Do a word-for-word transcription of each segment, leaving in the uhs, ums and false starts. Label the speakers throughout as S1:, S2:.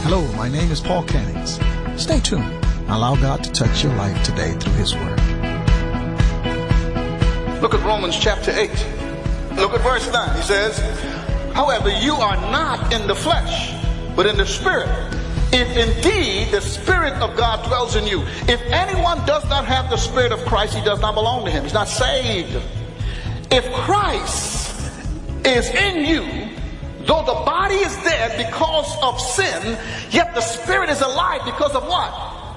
S1: Hello, my name is Paul Cannings. Stay tuned. Allow God to touch your life today through His Word.
S2: Look at Romans chapter eight. Look at verse nine. He says, however, you are not in the flesh, but in the Spirit, if indeed the Spirit of God dwells in you. If anyone does not have the Spirit of Christ, he does not belong to Him. He's not saved. If Christ is in you, though the body is dead because of sin, yet the Spirit is alive because of what?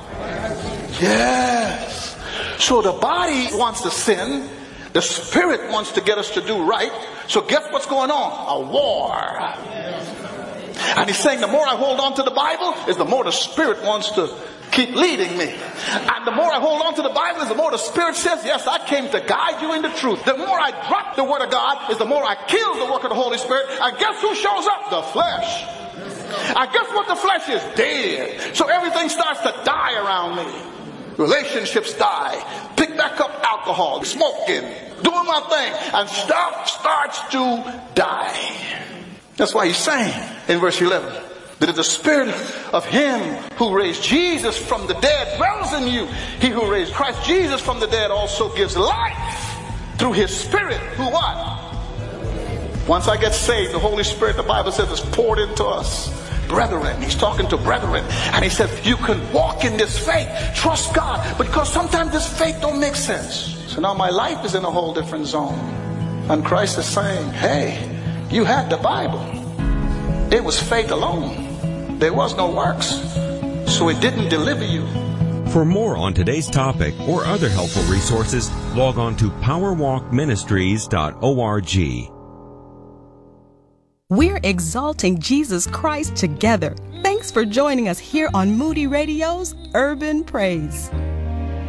S2: Yes. So the body wants to sin. The Spirit wants to get us to do right. So guess what's going on? A war. And he's saying the more I hold on to the Bible is the more the Spirit wants to keep leading me. And the more I hold on to the Bible is the more the Spirit says, yes, I came to guide you in the truth. The more I drop the Word of God is the more I kill the work of the Holy Spirit. And guess who shows up? The flesh. And guess what the flesh is? Dead. So everything starts to die around me. Relationships die. Pick back up alcohol, smoking, doing my thing, and stuff starts to die. That's why he's saying in verse eleven that if the Spirit of Him who raised Jesus from the dead dwells in you, He who raised Christ Jesus from the dead also gives life through His Spirit. Who what? Once I get saved, the Holy Spirit, the Bible says, is poured into us. Brethren, he's talking to brethren, and he said, you can walk in this faith, trust God, because sometimes this faith don't make sense. So now my life is in a whole different zone, and Christ is saying, hey, you had the Bible. It was faith alone. There was no works, so it didn't deliver you.
S3: For more on today's topic or other helpful resources, log on to power walk ministries dot org.
S4: We're exalting Jesus Christ together. Thanks for joining us here on Moody Radio's Urban Praise.